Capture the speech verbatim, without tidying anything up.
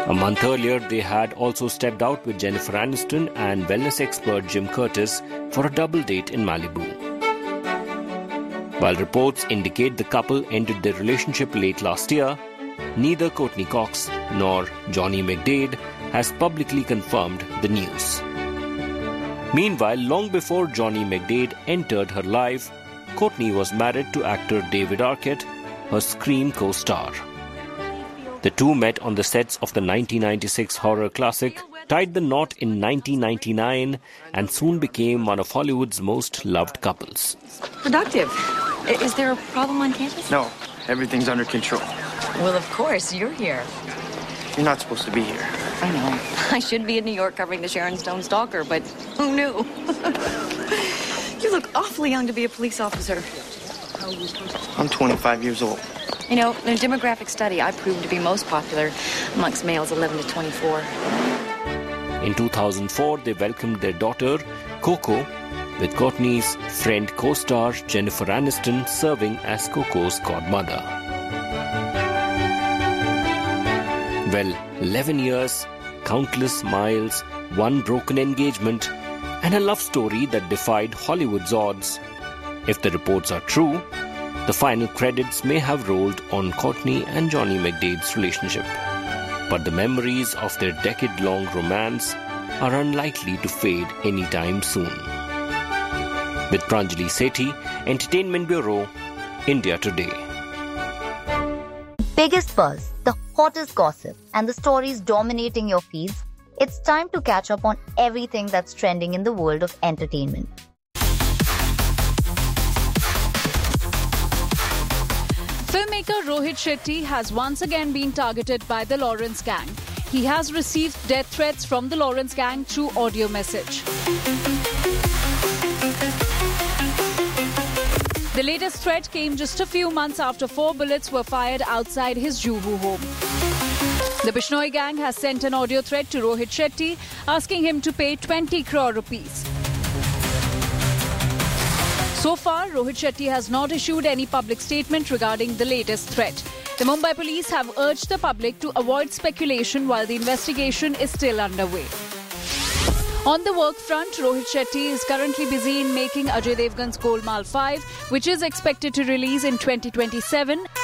A month earlier, they had also stepped out with Jennifer Aniston and wellness expert Jim Curtis for a double date in Malibu. While reports indicate the couple ended their relationship late last year, neither Courtney Cox nor Johnny McDaid has publicly confirmed the news. Meanwhile, long before Johnny McDaid entered her life, Courtney was married to actor David Arquette, her Scream co-star. The two met on the sets of the nineteen ninety-six horror classic, tied the knot in nineteen ninety-nine, and soon became one of Hollywood's most loved couples. Productive. Is there a problem on campus? No, everything's under control. Well, of course, you're here. You're not supposed to be here. I know. I should be in New York covering the Sharon Stone stalker, but who knew? You look awfully young to be a police officer. I'm twenty-five years old. You know, in a demographic study, I proved to be most popular amongst males eleven to twenty-four. In two thousand four, they welcomed their daughter, Coco, with Courtney's friend co-star Jennifer Aniston serving as Coco's godmother. Well, eleven years, countless miles, one broken engagement, and a love story that defied Hollywood's odds. If the reports are true, the final credits may have rolled on Courtney and Johnny McDaid's relationship. But the memories of their decade-long romance are unlikely to fade anytime soon. With Pranjali Sethi, Entertainment Bureau, India Today. Biggest buzz, the hottest gossip, and the stories dominating your feeds. It's time to catch up on everything that's trending in the world of entertainment. Filmmaker Rohit Shetty has once again been targeted by the Lawrence gang. He has received death threats from the Lawrence gang through audio message. The latest threat came just a few months after four bullets were fired outside his Juhu home. The Bishnoi gang has sent an audio threat to Rohit Shetty, asking him to pay twenty crore rupees. So far, Rohit Shetty has not issued any public statement regarding the latest threat. The Mumbai police have urged the public to avoid speculation while the investigation is still underway. On the work front, Rohit Shetty is currently busy in making Ajay Devgan's Golmaal five, which is expected to release in twenty twenty-seven.